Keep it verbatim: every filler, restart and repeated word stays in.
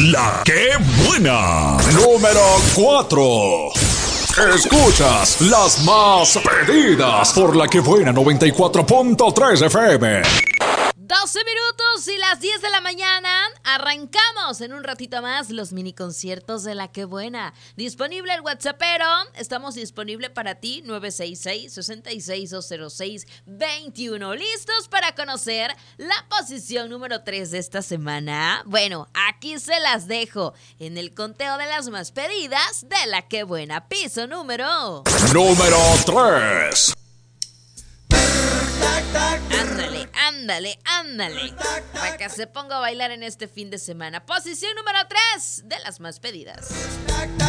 La que buena. Número cuatro. Escuchas las más pedidas por La que buena noventa y cuatro punto tres F M. doce minutos y las diez de la mañana. Arrancamos en un ratito más los mini conciertos de La que buena. Disponible el WhatsAppero. Estamos disponible para ti. nueve seis seis, seis seis dos cero seis, dos uno. ¿Listos para conocer la posición número tres de esta semana? Bueno, aquí se las dejo en el conteo de las más pedidas de La que buena. Piso número Número tres. Ándale, ándale, ándale. Para que se ponga a bailar en este fin de semana. Posición número tres de las más pedidas.